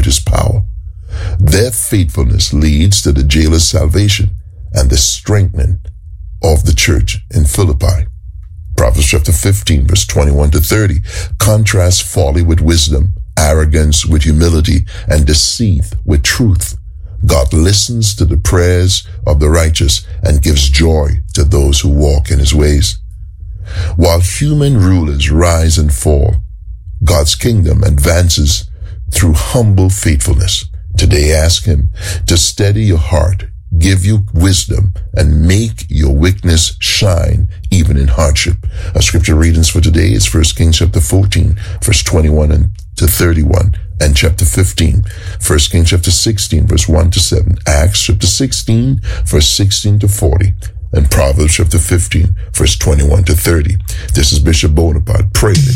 his power. Their faithfulness leads to the jailer's salvation and the strengthening of the church in Philippi. Proverbs chapter 15, verse 21 to 30 contrasts folly with wisdom, arrogance with humility, and deceit with truth. God listens to the prayers of the righteous and gives joy to those who walk in his ways. While human rulers rise and fall, God's kingdom advances through humble faithfulness. Today, ask him to steady your heart, give you wisdom, and make your weakness shine even in hardship. Our scripture readings for today is 1 Kings chapter 14, verse 21 to 31, and chapter 15, 1 Kings chapter 16, verse 1 to 7, Acts chapter 16, verse 16 to 40, and Proverbs chapter 15, verse 21 to 30. This is Bishop Bonaparte. Pray that